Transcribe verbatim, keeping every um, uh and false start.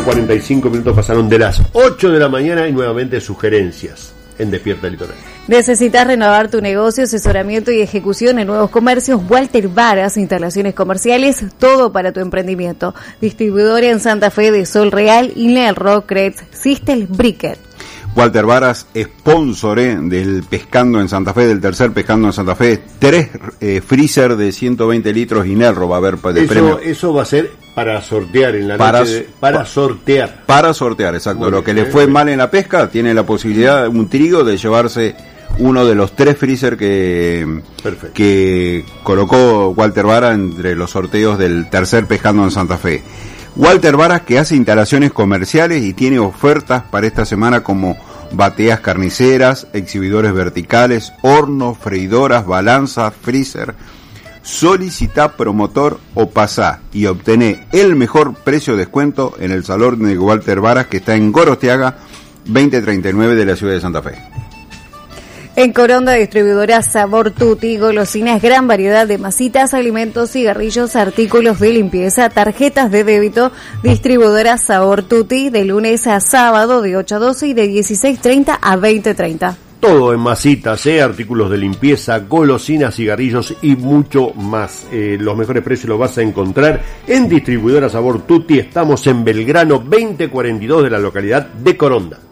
cuarenta y cinco minutos pasaron de las ocho de la mañana y nuevamente sugerencias en Despierta Litoral. ¿Necesitas renovar tu negocio, asesoramiento y ejecución en nuevos comercios? Walter Varas, instalaciones comerciales, todo para tu emprendimiento. Distribuidora en Santa Fe de Sol Real, Inel Rock, Kretz, Sistel, Bricker. Walter Varas, sponsor eh, del Pescando en Santa Fe, del tercer Pescando en Santa Fe. Tres eh, freezer de ciento veinte litros Inerro va a haber de eso, premio. Eso va a ser para sortear en la para, noche. De, para pa, sortear. Para sortear, exacto. Muy Lo bien, que le eh, fue bien. mal en la pesca, tiene la posibilidad, un trigo, de llevarse uno de los tres freezer que, que colocó Walter Varas entre los sorteos del tercer Pescando en Santa Fe. Walter Varas, que hace instalaciones comerciales y tiene ofertas para esta semana como bateas carniceras, exhibidores verticales, hornos, freidoras, balanzas, freezer. Solicita promotor o pasá y obtené el mejor precio de descuento en el salón de Walter Varas, que está en Gorostiaga veinte treinta y nueve de la ciudad de Santa Fe. En Coronda, distribuidora Sabor Tutti, golosinas, gran variedad de masitas, alimentos, cigarrillos, artículos de limpieza, tarjetas de débito. Distribuidora Sabor Tutti, de lunes a sábado de ocho a doce y de dieciséis treinta a veinte treinta. Todo en masitas, ¿eh? Artículos de limpieza, golosinas, cigarrillos y mucho más. Eh, los mejores precios los vas a encontrar en Distribuidora Sabor Tutti. Estamos en Belgrano veinte cuarenta y dos de la localidad de Coronda.